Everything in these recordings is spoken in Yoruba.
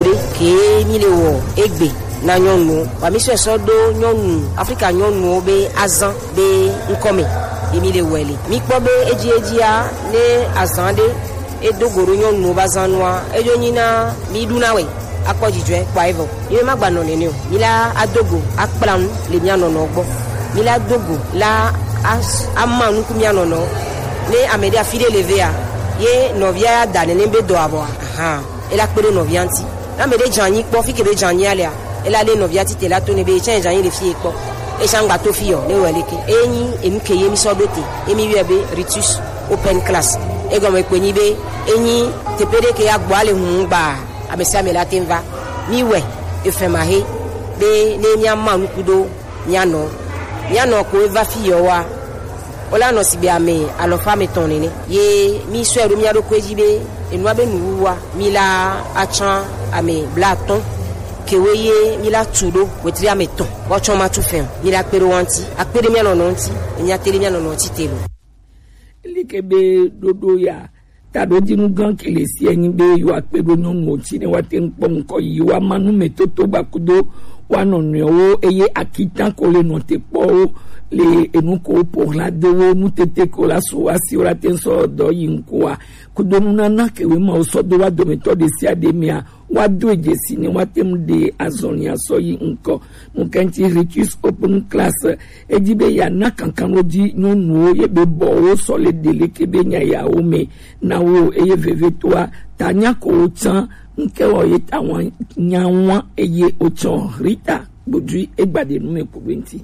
ke mi le wo egbe na nyonu wa mi so do nyonu Africa nyonu be azan be nkome mi le wele mi po be eji le azande e dogoro nyonu bazanwa ejo nyina mi dunawe akojijwe kwa evo ni ma gba no ni o mi la adogo akplan le mi anono ogbo mi la dogo la amanu ku mi anono le amede afide levea ye novia dane nembe do abo ela pere novianti na mede janyi po fi kebe janyi alia ela le noviati te la to ne be change janyi le fi epo e changba to fi yo le weleke enyi emkeye mi so bete emi wiebe ritus open class e go me pe ni be enyi te pere ke agbo ale hun gba amesa me la tenva mi we e fe mahe be ne nya manu kudo nyano ko eva fi yo wa ola no sibe ame alofa me tonene ye mi so ero mi ado ko ejibe enu abe nuwa mi la achan ame blaton keweye mi la tudo wetri ame ton wo chon ma tu fen mi la pere wanti akpere mi anono nti nya tele mi anono nti telo likebe dodo ya tado jinu gan kele si eyin be yo akpere no mo ti ni wa te npo nko yi wa manu metoto bakudo wa no nyo eye akitan ko le no te po le enuko pour la dewo mutete ko la so asi ora tenso do yinkwa kudonuna na kewe ma so do wa do metode si ademia wa do ejesi ni wa tem de azonia so yinko mukanti ritus open class ejibe ya na kankan oji nonu ye be bo o so le dele kebe nya ya o me na wo eye vevetwa tanya ko chan nke o ye tawon nyanwa eye o chon rita bodri egbade nu me kubenti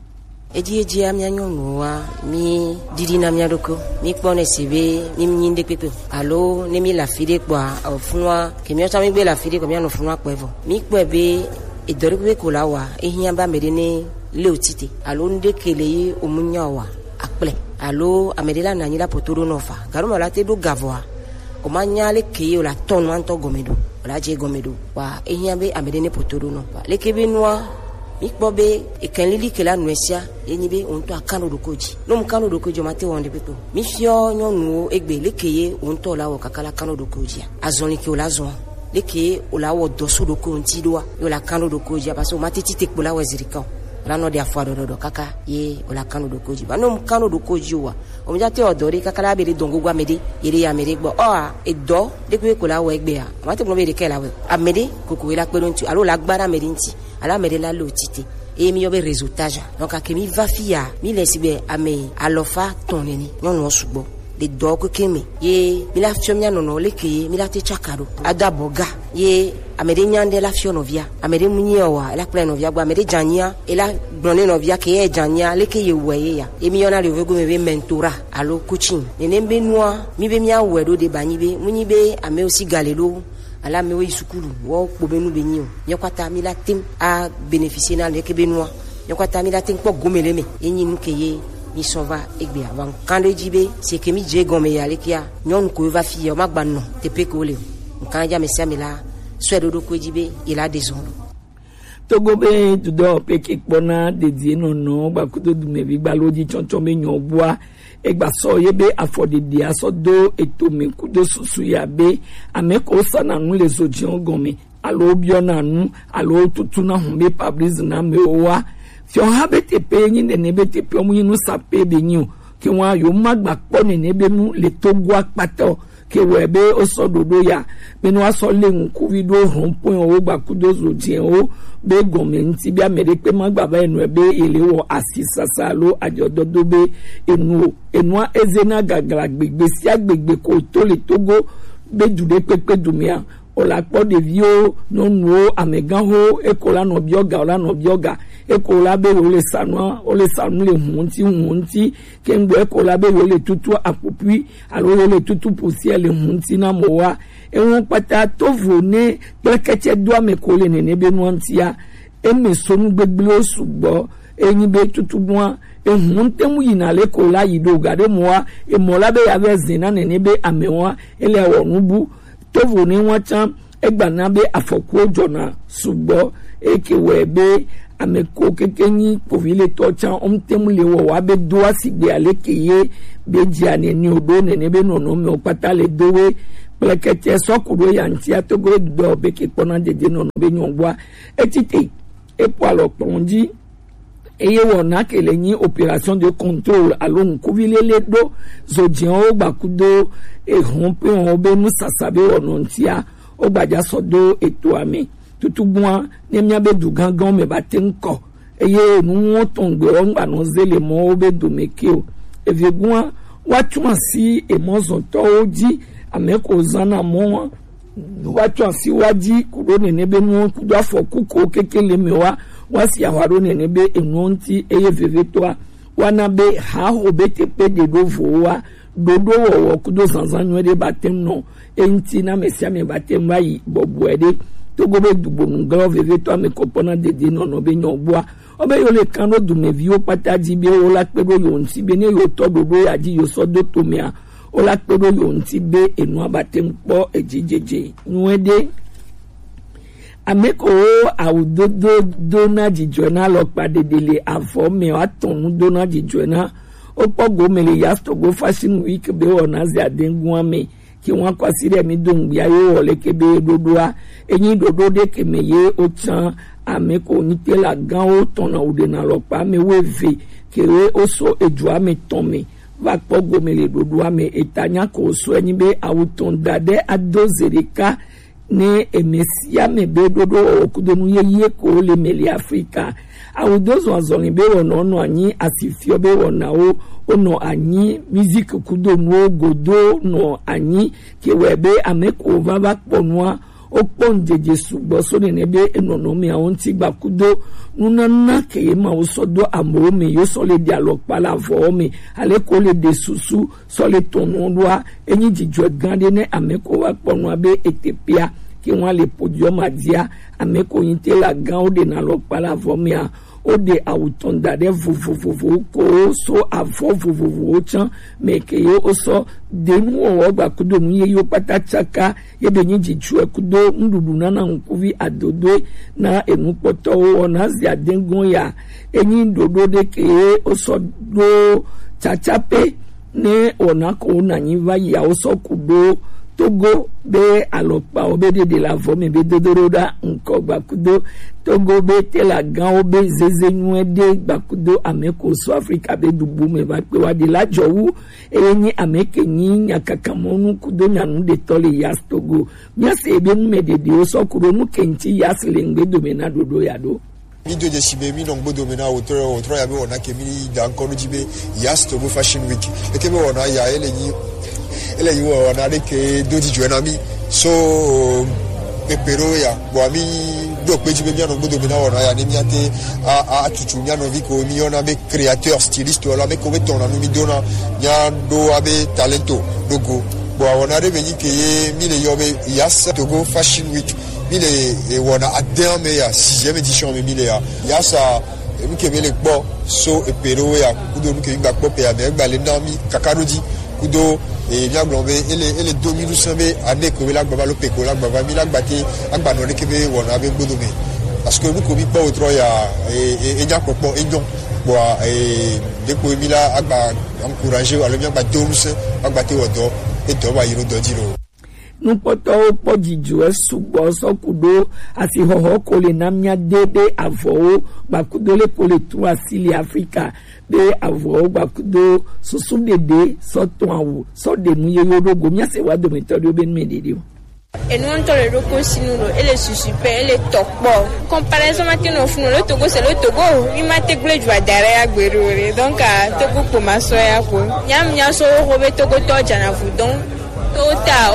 eji amya nyonu wa mi didi na mya doko mi pone sebe mi nyinde pepe alo ne mi la fide kwa ofunwa ke mi o ta mi gbe la fide ko mi anu funwa pevo mi pebe idori pe ko la wa ehian ba mede ne le otite alo nde kele yi omunya wa aple alo amedela na nyila potoro no fa garuma la te do gavoa o manya le ke o la ton anto gomedo la je gomedo wa ehian be amede ne potoro no fa le ke be noa ikbobe ekenlili kela nuesia enibe onto akano dokoji no mkano dokoji mate wonde pepo mi fio nyonu egbe lekeye onto lawo kakala kano dokoji azoni ki olazon lekeye olawo doso doko ntidoa yo la kano dokoji parce mate titekbo la wezirika la no de afwa do kaka ye ola kano dokoji ba no mkano dokoji wa o mjate odori kakala bere dongogwa mede yere ya mere gbo edo dekwe ko lawo egbe ya mate mo bere kela we amede kokwe la pero nti alo la gbara mede nti ala mede la lotite e mi yobe résultat donc akemi va fia mi lesibe ame alofa toneni non osugbo de dog kemi ye mi la fiomia nono leke mi la te chakaro adaboga ye amede nyande la fionovia amede munyewa la play novia gba amede jania e la gbone novia ke e jania leke ye weye ya e mi yona le vego me mentora alo coaching nenembe noa mi be mi awedo de banyibe munyibe ame aussi galelo ala mewe isukulu wo kpobenu benyo nyakwata mi la tim a bénéficier na le kebenwa nyakwata mi la tim po gomeleme enyi nkeye mi sova egbe avant quand le jibe c'est que mi je gome ya lekia nyon ko va fi o magba no te pe ko le kan ja me samela swedo ko jibe il a des ondes togobe tudo pe kipona de die no ba kudo du me bi gba loji chonchon me nyon boa egba so yebe afode dia so do etome kudo susu ya be ameko sana nu le sojion gome alo biona nu alo tutu na humbe pablis na mewa fio habete pe yin de nebete pe omu yinu sape be yin ki won yo magba po ne nebe mu le togwa pato ke webe osododo ya benu aso le nku video ronpon o gba kudo sojien o be gome nti bia mere pe magba ba enu ebe elewo asisasa lo ajododo be enu ezena gagara gbegbe si agbegbe ko to le togo be jude pepe dumia o la po de vio no no amegan ho ekola no bioga ola no bioga ekola be wo le sanu le hunti kengbe ekola be wo le tutu apopui alo wo le tutu poussière le hunti na mowa e won pata to vone plekeche do amekole ne be no antia e me sonu gbegble sugbo enyi be tutu bua e hunte mu yina le kola yido gade mowa e mola be ya be zina ne be amewa ele wonubu to vone won chan egbana be afoku jona sugbo eke webe ameko kekenyi povile tocha omtemule wo wa be doa sigbe alekeye be jiane ni odo ne be no me opata le dowe plekete sokuro yantia togo do beke pona dede no be nyongwa etite epoalo ponji eye wona kele ni opération de contrôle alon kuvilele do zodian bakudo e rompe on be musa sabe onontia o gbaja sodo eto ami tutubua nemia be du gangan me batenko eye nu won tongbe o ngba no zele mo o be do mekeo eviegua watu asi emozon to oji ameko zana mo watu asi waji kudo nebe nu kudo afọ kuko kekele mewa wasi awaro nebe enonti eye vevetoa wana be ha obete pe de dovoa dodo wo kudo zanzanyo de batem no enti na mesia me batem bayi bobuede to go be dubonu glo vevetoa me kopona de dino no be nyobua obe yo le kano du me vio pataji be o la pedo yo nti be ne yo to dodo ya ji yo so do to mea o la pedo yo nti be enu abatem po ejijeje nwede ameko awudodo dona jijona lo padedele afo me atonu dona jijona opogo mele yasto go fashion week be ona zi adengun ame ki won kwasire mi dongbi ayo ole kebe dodoa eyin dodo de kemeye o chan ameko nitela gan o tona udena lo pa me weve kere oso ejua me tome va pogo mele dodoa me etanya ko so eni be awuton dade adozereka ne emesia me be dodo okudonu ye ko le mele Afrika awudozo azoni be ono anyi asifio be ono ono anyi musique kudonu godo no anyi kewebe ameko vava ponwa oponjeje subo so ne be enono me awon ti gba kudo nunana ke ma osodo amo me yo so le dialogue pala vo me ale ko le de susu so le tonu lwa enyi jijo gande ne ameko wa ponwa be etepia ki won le podium adia ameko yin te la gan o de na lo pala vo me a o de autonda de vovovovo ko so avo vovovo chan me ke yo oso de mu o gba kudo mu ye yo patachaka ye be nyi jichu kudo ndudu na nkuvi adodo na enu poto o na zia dengon ya enyi dodo de ke oso do chachape ne ona ko na nyi va ya oso kudo Togo be alopa obede de la vome be dodoroda nko bakudo Togo be tela gan obe zeze nwede bakudo ameko so Africa be dubu me ba pe wa de la jowu eyenyi ameke nyi nyakakamonu kudo nyanu de tole yas Togo miase be me de de so kuro nu kenchi yas lengbe domena dodo yado Video de Sibemi donc bo domena auteur ya be ona kemi dan kono jibe yas Togo Fashion Week e kebe ona ya ele yiwo ona de ke dodi joinami so pepero ya bo ami do peji be miano bodo bina ona ya ni miate a tutu miano viko mi ona be créateur styliste wala me ko betona no mi dona nya do abe talento dogo bo ona de beni ke mi le yobe yas Togo Fashion Week mi le wona adem me ya 6e édition me mi le ya yasa mi ke le gbo so pepero ya kudo mi ke gba gbo pe abe gba le na mi kakaroji kudo et bien globé ele 2012 be ane ko la gba lo peko la gba mi la gba ti agba no le kebe wona be godome parce que nous ko bi pa otro ya e nya popo ejon bo de ko mi la agba encourager wala bien gba 12 agba ti wodo e do ba yiro do jiro nu poto pojiju esugbo so kudo ati hoho ko le namnya debe avo bakudo le ko le tu asili Africa be avo bakudo susu dede so ton awu so de mu ye yodogo miase wa do metodo be mededio et nous on le reconsigne et le super et le top bon comparaison maintenant funu le Togo c'est le Togo il m'a te glé joie derrière gberore donc Togo commence ya ko nyam nya so robe Togo to jana vous donc Tota,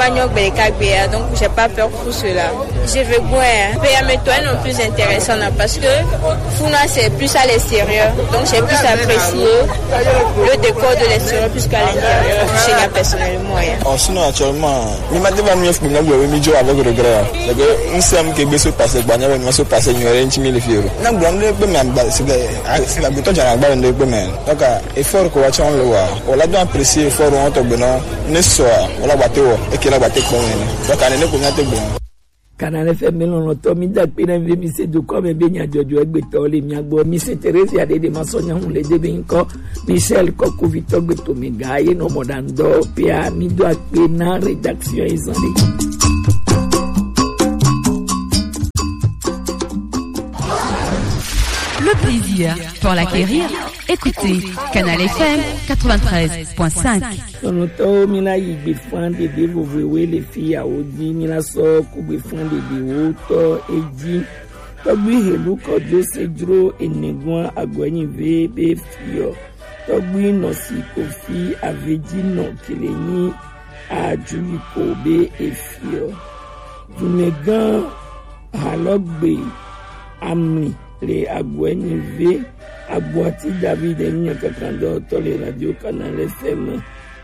donc j'ai pas peur pour cela. Je veux bien. PME non plus intéressant parce que Funa c'est plus à l'extérieur, donc j'ai plus apprécié le décor de l'extérieur plus qu'à l'intérieur. Chez moi personnellement. Sinon actuellement, il m'a demandé de me avec regret. C'est que nous sommes que besoin passer, nous sommes passés, nous avons intimé les filles. Nous avons c'est la bouton de la barre de Bemen. Donc effort que le voir. On l'a bien apprécié effort on te benon ne soit. Ola batewo ekela bate ko ni donc ane ko nyate bon Canal FM melono to mi da pena ve mi se do come benya jojo egbe to le mi agbo mi se Teresa de masonya hun le de ben ko Michel Koko Victor gbe to mi gaye no modando pia mi do pena rédaction izali. Le plaisir pour l'acquérir. Écoutez Canal FM 93.5. Sono to mina yigbe fan de devowe les filles a odi mina so ku gbe fan de woto eji to gbe helu ko jo sejro enegun agwenyin ve be fio to gbe no si ko fi aveji no kileni ajuli ko be efio dumegan halogbe ami le agwenyin ve Aboati David Enya Kakando Tole Radio Canal FM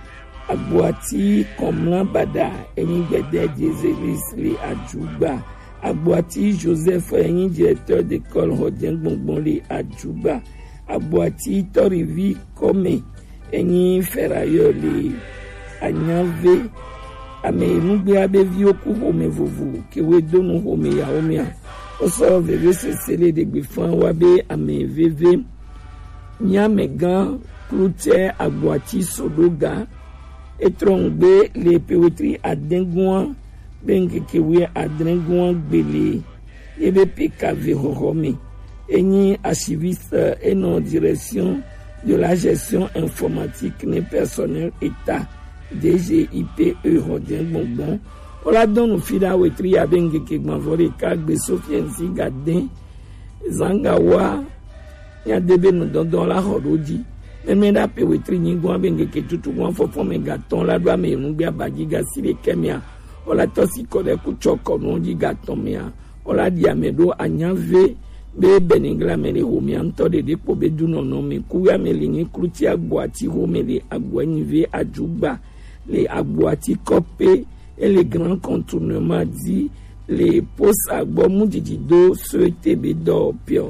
Aboati Komlan Bada Eni Gede Jezelis Le Adjouba Aboati Joseph Eni directeur d'école Hodien Bonbon Le Adjouba Aboati Torivi Kome Eni Ferrailleur Le Anyave Ame Mugbe Abevi Oku Home Vovu Kewe Dono Home Ya Omea Oso Veve Sesele de Bifan Wabe Ame Veve Nyamegan, Cloutier, Aboati, Sodoga, Etrongbe, les Pewetri, Adengouan, Bengekewe, Adengouan, Bele, EBPKV, Horome, Eni, archiviste et non direction de la gestion informatique des personnels État, DGIPE, Rodin Bonbon, Ola Don Fida Wetri, Abengekegman, Voreka, Sofiensi, Gadin, Zangawa, ya debe no don la horoji me da pe wetri ni gwa benge ke tutu gwa fofo me gaton la do me nu bia bagiga sile kemia ola tosi ko de ku choko no ji gaton mia ola dia me do anyave be beningla me le homi anto de po be du no no me ku ya me lingi kruti agboati homi le agwanive ajuba le agboati copé et les grands contournements dit les pos agbo mudidi do se tebe do pio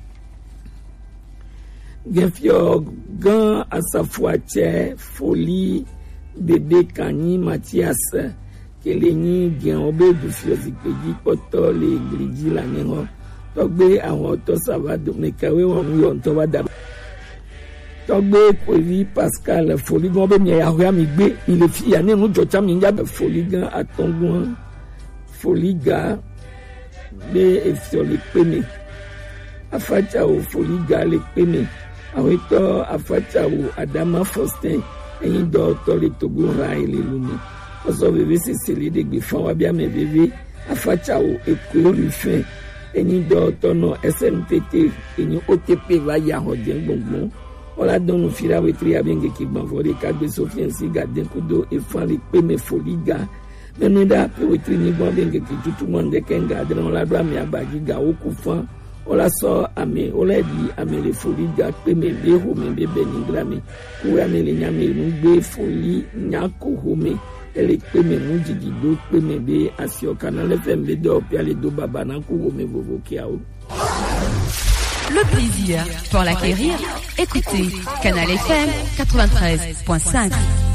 Gefio gan asafuache folie bébé Kani Mathias keleni gen obe du fiozikpeji poto le griji la niro togbe àwọn to savado mekawe won yo to wada togbe Kovi Pascal folie gan be mi ya mi gbe ile fi ya ninu jocha mi ya be folie gan atongun folie ga be efio le peme afacha o folie ga le peme Awito Afachawu Adama Faustin Eni do Tole Togo Rai le lumi Oso Veve Sesele de Gbifan Wabia me Veve Afachawu Eko Rufin Eni do Tono SMPT Eni OTP Vaya Hodien Bonbon Ola Donu Fira Wetri Abenge Kigban Vore Kagbe Sofiensi Gaden Kudo Efan Le Peme Foliga Meneda Pe Wetri Nigbo Abenge Kitutu Mwande Kenga Adren Ola Dwa Mi Abagiga Okufan Ola so ame ola di ame le folie ga pe me be ho me be benigrame ku ame le nyame nu be folie nyako ho me ele pe me nu jigi do pe me be asio Canal FM be do pia le do baba na ku ho me vovo kiao. Le plaisir pour l'acquérir. Écoutez Canal FM 93.5.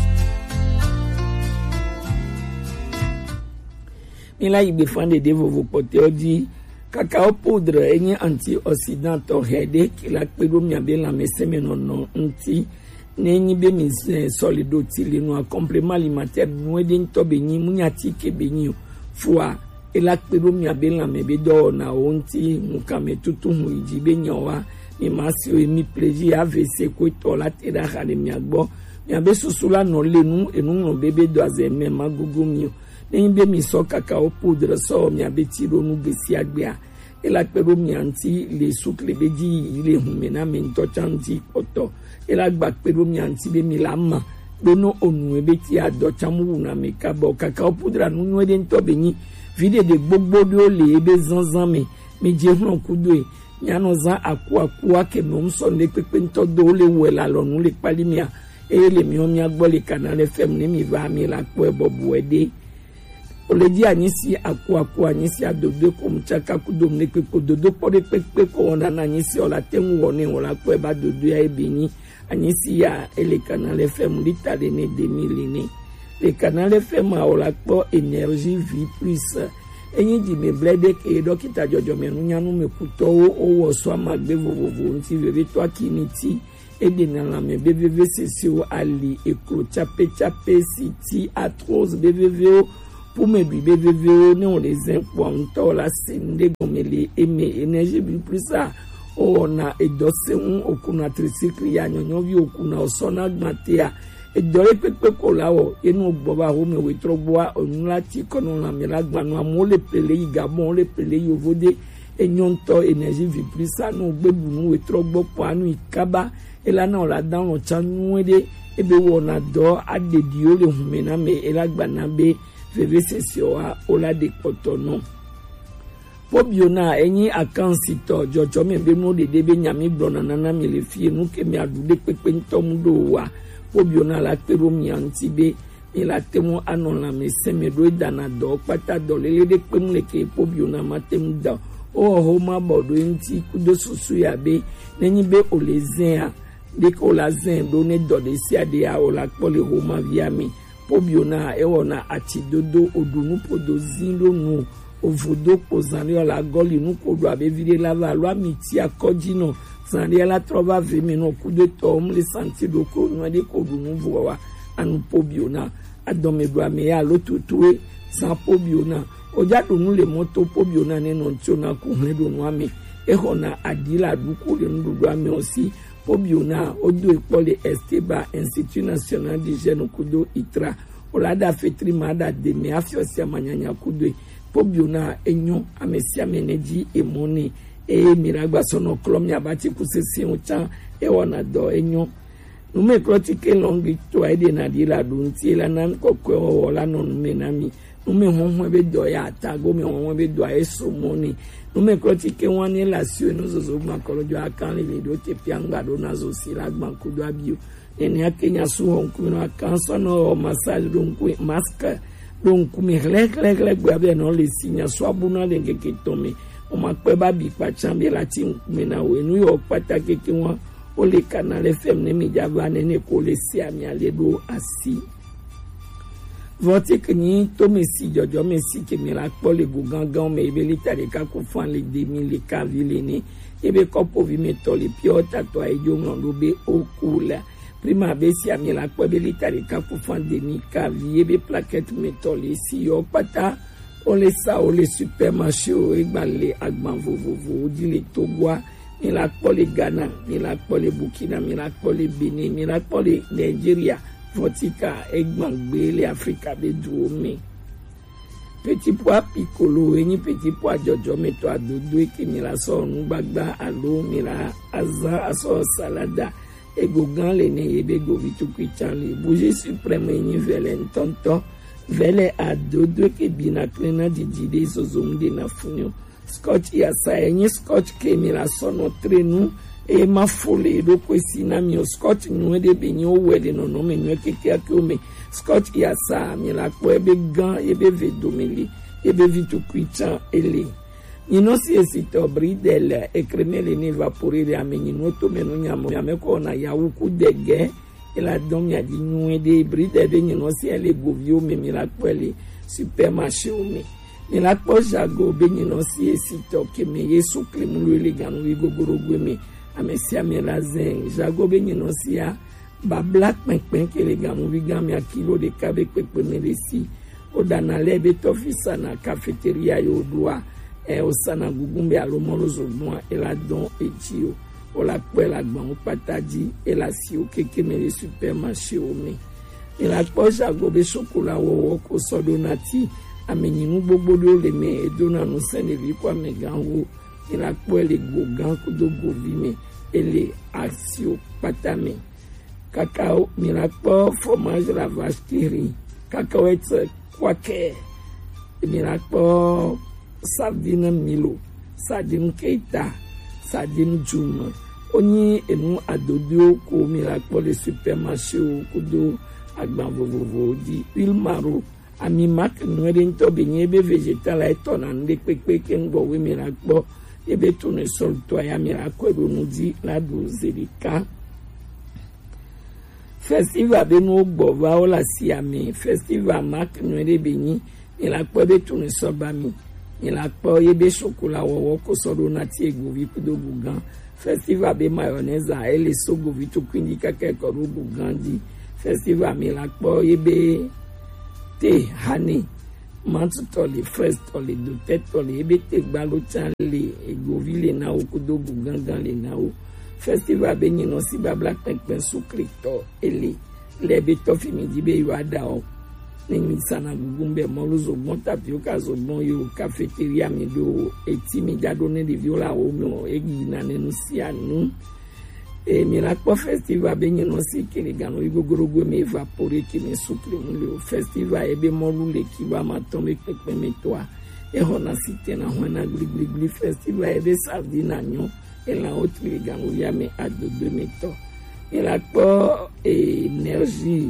Mila ibe fande de vovo pote odi cacao poudre eni antioxydant hede ki la pedo mi abe la meseme non nti neni be mi solido tili no complément alimentaire no de ntobe ni munyati ke benyi fois e la pedo mi abe la me be do na onti mukame tutu mu ijibe nyowa mi masio mi plaisir AVC ko to la tira khale mi agbo mi abe susula no lenu enu no bebe do azeme magugu mi neni be mi so cacao poudre so mi abe tiro nu besi agbia e la pedo mi anti le souk le beji ile humena men to chanti poto e la gba pedo mi anti be mi lama be no onu e be ti ado chamu na me kabo cacao poudre nu no de nto be ni vide de gbogbo do le be zanzan me je hun kudo e nyano za akua ke no so le pepe nto do le wela lo nu le pali mi a e le mi o mi agbo le Canal FM ni mi va mi la po e bobu ede Oledi anyisi akua anyisi adodo ko mchaka kudom ne pepe dodo pore pepe ko onda na anyisi ola tengu woni ola ko e ba dodo ya ebini anyisi ya ele Canal FM litale ne 2000 ni le Canal FM ola ko énergie vie plus enyi di me blede ke dokita jojo me nunyanu me kuto o so amagbe vovovo nti veve to akiniti ede na la me bvv sesio ali ekro chape siti atroz bvv pour me bvv ne on les impoints la sende gomeli eme énergie plus ça ona edose okuna tricycle ya nyonyo vi okuna osona gmatea edore pepe kolawo enu gboba ho me wetrogboa onula ti kono na milagba no amole pele igabon le pele yovode enyonto énergie vi plus ça no gbebu no wetrogbo panu ikaba elana ola dan o chanwede ebe wona do adedio le humena me elagba na be veve sesio a ola de kotono pobiona enyi akansito jojo me be no de be nyame brona nana me le fie nu ke mi adude pepe ntomudo wa pobiona la pero mi antibe mi la temo anona me seme do dana do pata do le de pem le ke pobiona matem da o ho ma bodo nti kudo susu ya be nenyi be olezea de ko la zen do ne do de sia de a o la pole ho ma via mi pobiona e wona atidodo odunu podozindo nu ovodo pozani la goli nu ko do abevide la valwa miti akojino sandi la trova vemi no ku de tom le sentido ko no de ko du nu vowa anu pobiona adome do ame ya lo tutue san pobiona oja do nu le moto pobiona ne no ntiona ku hledo no ame e hona adila du ko le nu do ame osi pobiona odo epole esteba Institut National d'Hygiène kudo itra olada fetri mada de me afiosia manyanya kudo pobiona enyo amesia meneji emoni miragba sono klomia bati kusesi ucha e wana do enyo nume klotike longi to ide na dila dunti la nan kokwe wala no nume nami nume honhwe be do ya tago me honhwe be do eso moni nume klotike wani la sio no zozo makolojo akan le do te pianga do nazo silagba kudo abio ene akenya su honku no akanso no massage donku maska donku mi lek gbe no le sinya so abuna le keketome o ma pe ba bi pa chambe lati mena we nu yo patake ki won o le Canal FM ne mi java ne ko le si ami ale do asi vote ni to me si jojo me si ke mi la po le go gangan me be le tare ka ko fan le 2000 le ka vile ni ebe ko po vi me to le piota to ai jo ngondo be okula prima be si ami la po be le tare ka ko fan de mi ka vi ebe plaquette me to le si yo pata on les ça on les supermarché egbalé agban vovovo di le Togo ni la pole Ghana ni la pole Burkina ni la pole Benin ni la pole Nigeria votika egban gbele Africa be duomi petit pois piccolo ni petit pois jojo meto adodo e ni la so nu gbagba alo ni la aza aso salada egogan le ne ebe go vitu kwichanle bougie suprême ni velen tonto vele adodo ke bina klena di jide zozomde na funyo scotch ya sa enye scotch ke mi la sono trenu e ma fole do kwesi na mi scotch nu de benyo wele no no menyo keke akome scotch ya sa mi la ko ebe gan ebe vedomeli ebe vitu kwicha ele nino si esito bridel e cremele ne vaporire ameni noto menu nyamo yameko na yawuku dege la domia di nué de bride de nyino si ele govio me miracle supermarché o me ni la po jago be nyino si esito ke me yesu klemu le ganu wi gogorogwe me amesia me lazen jago be nyino si a ba black pen ke le ganu wi gami a kilo de kabe pepe me resi o dana lebe tofisa na cafeteria yo doa e o sana gugumbe alomoro zo moi e la don etio o la pwe la gban ou pataji e la si ou keke me le supermarché ou me. E la po jago be chokola wo ko so donati ameni nou bobo do le me e dona nou sene vi kwa me gango e la pwe le go gan kudo go vi me e le asio patame. Cacao mi la po fromage la vache qui rit. Cacahuètes kwake. Mi la po sardine Milo, sardine Keita, sardine Juma. Oni enu adodio ko mi la po le supermarché ou kudo agban vovovo di huile maro ami mak nwere nto benye be vegetal ay tonande pepe kengo we mi la po ebe tune sol to ya mi la ko do di la do zerika festival be no gbova o la si ami festival mak nwere benyi mi la po be tune so ba mi il a pas yebe chocolat wo ko sodo na ti egovi kudo bugan festival be mayonnaise a ele sogo vitu quindi kake ko bugandi festival mi la po yebe te hani mantoli fresh toli do tetoli yebe te gbalo chanle egovi le na kudo bugan gan le na o festival be nyino si ba black pen sukrito ele le beto fimi dibe yuada o nengi sana gugumbe moluzo bon tapioca zo bon yo cafeteria mi do eti mi jadone de viola o no egi na nenu sianu e mi la po festival be nyino si kele gano igogorogo me evapore ki me sucre mu le festival e be molu le ki ba ma tombe pepe me toa e hona site na hona gli festival e be sardina nyo e la autre gano ya me a de meto e la po énergie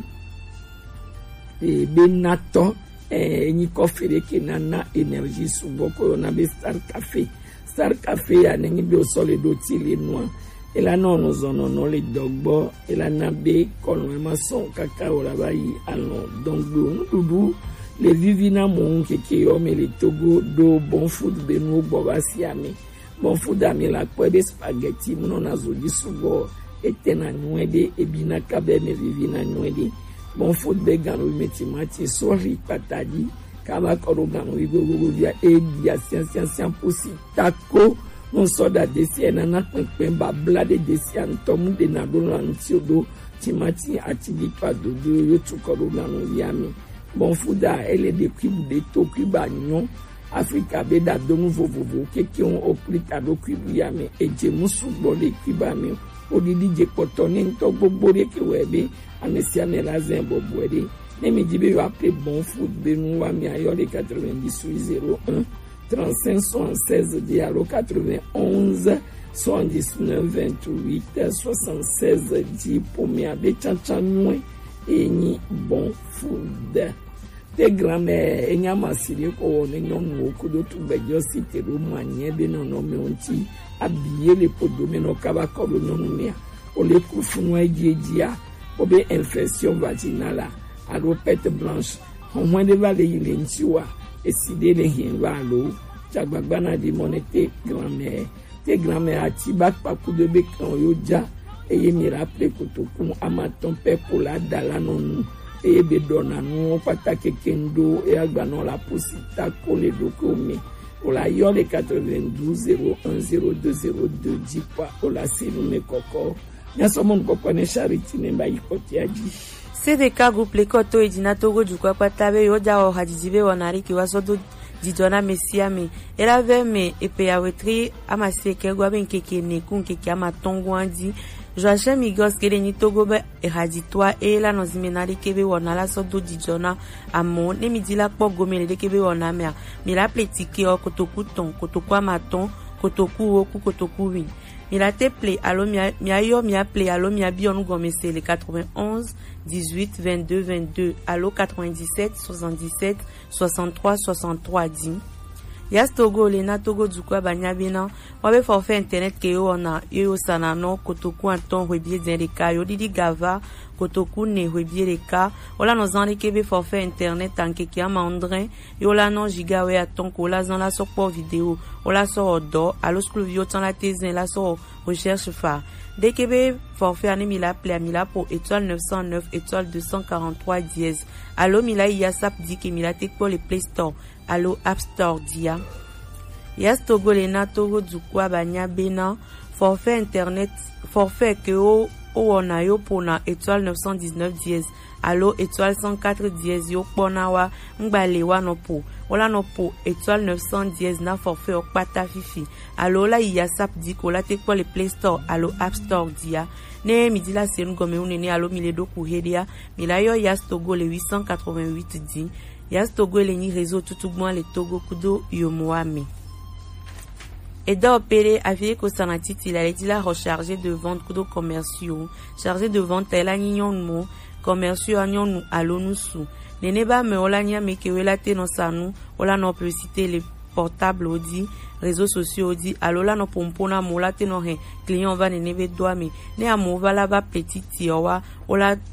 e benato ni kofere ke nana energie suboko na be star cafe ya nengi do sole do tili noa e la nono zono no le dogbo e la nabe kono ma son kakao la bayi alon donc dudu le vivina mon ke o me le Togo do bon food be no bobasiame bon food ami la po be spaghetti no na zo di subo etena nwede e bina kabe me vivina nwede bon food be gano metimati sorry patadi kama koro gano igogo via dia sian posi tako non soda desi na pepe ba blade desi antomu de na do antiodo timati atidi pado do yotu koro gano via mi bon food a ele de kibu de to kiba nyon Africa be da do vovovo keke on oplika do kibu ya me eje musu bo de kiba mi odidi je potone nto gbogbo re ke webe amesia me lazen bobwede nemi dibe yo appeler bon food benu wa mi ayo le 9801 35 76 dialo 91 79 28 76 10 pour mi abe chanchanwe eni bon food te grand-mère enyama sire ko ne nyomu okudo tubejo site ro manye be no no me onti abiye le podome no kaba ko lo nyomu mia o le kufunwa ejia obe infection vaginale alo pete blanche on de vale ile ntiwa eside le hinwa lo jagbagba na di monete grand-mère te grand-mère atiba papu de be kan yo ja eye mi rappele kotoku amaton pe ko la dala non e be dona no patake kendo e agbano la posita ko le dokome o la yo le 92 010202 dikwa o la sinu me koko nyasomon koko ne charity ne ba ikoti aji CDK groupe lekoto edina Togo dukwa patabe yo ja o hadijibe wanari ki wasodo didona mesiame era veme epe ya wetri amaseke gwa benkeke ne kunkeke amatongo andi Joachim Migos kele ni Togo be ehaditwa e la nozimenari kebe wona la sodo dijona amo ne midila kpo gomele de kebe wona mea mi la pletike o kotoku ton kotoku amaton kotoku oku kotoku win mi la te ple alo mi ayo mi ple alo mi abi onu gomese le 91 18 22 22 alo 97 77 63 63 10 Yas Togo le na Togo dukwa banyabina wabe forfait internet ke yo na yo sana no kotoku anton webie denreka yo didi gava kotoku ne webie reka ola no zan kebe forfait internet anke ki ama ondrin yo la no gigawe aton ko la zan la so po vidéo ola so odo alo school vio tan la tezen la so recherche fa de kebe forfait anemi la ple amila pour étoile 909 étoile 243 dièse alo mila yasap di ke mila tek pour le Play Store Allo App Store dia. Yas Togo le na Togo dukwa banya bena forfait internet forfait que o ona yo pona étoile 919 dièse allo étoile 104 dièse yo pona wa ngbale wa no po ola no po étoile 900 dièse na forfait o pata fifi allo la yasap di ko la te ko le Play Store allo App Store dia ne midila senu gome unene allo miledo ku hedia milayo Yas Togo le 888 di Yas Togo le ni réseau tutugman le Togo kudo yomoame. Et d'opérer avec au sanatiti il a dit la recharger de vente kudo commerciaux chargé de vente elle a nyon mo commerciaux anyon alonu sou nene ba me olanya me ke wela te no sanu ola no publicité les portables odi réseaux sociaux odi alola no pompona mola te no he client va nene be doa me ne amova la ba petit owa ola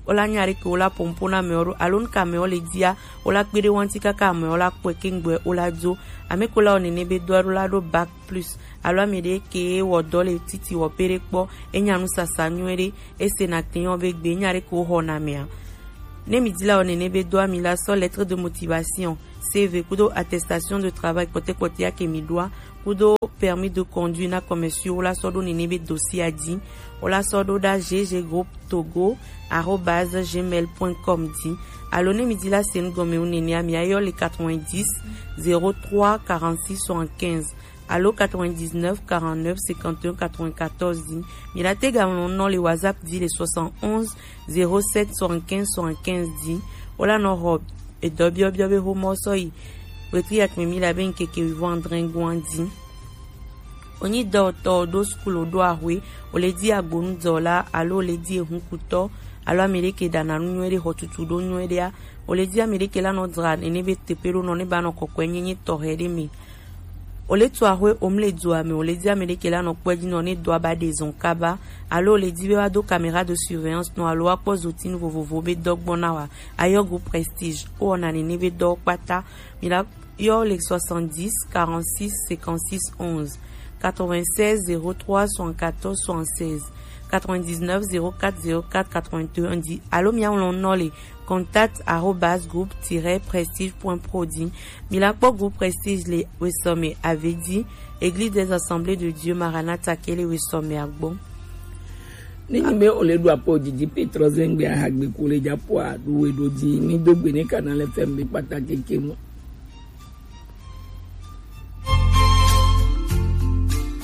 ola nyari ke ola pompona me oro alon ka me ole dia ola kpere wanti kaka me ola kweke ngbe ola do amekola onene be do ola do bac plus alo amede ke wodole titi wo pere kpo enyanu sasa nyere ese na tenyo be gbe nyari ko hona mea ne midila onene be do amila so lettre de motivation CV kudo attestation de travail côté côté ya ke mi doa kudo permis de conduire na commerciaux la sodo nebe dossier a dit ola sodo da GG Group Togo @gmail.com dit alone midi la sen gome unene ami ayo le 90 03 46 75 allo 99 49 51 94 dit milate gamon non le WhatsApp dit le 71 07 75 75 dit ola no rob et dobio bio be homo soi wetri ak memi la ben keke vendre ngwandi oni do to do school do ahwe o le di agbonu dola alo le di ehunkuto alo amerike dana nwere hotutu do nwere a o le di amerike la no dra ene be tepero no ne ba no kokwenye to hele mi o le to ahwe omle do ame o le di amerike la no kwedi no ne do aba de zonkaba alo le di be wa do caméra de surveillance no alo apo zotine vovovo be dogbona wa ayo go prestige o na ne be do pata mila yo le 70 46 56 11 96 03 74 76 99 04 04 81 dit allo mia on le contact @groupe-prestige.pro dit milakpo groupe prestige le wesome avait dit église des assemblées de Dieu Maranatha kele wesome agbo ni me ole do apo di Petro zengbe hagbe kole japo a do we do di ni dogbe ni Canal FM be pataki kemo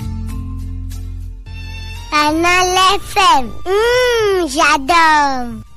Canal FM. J'adore.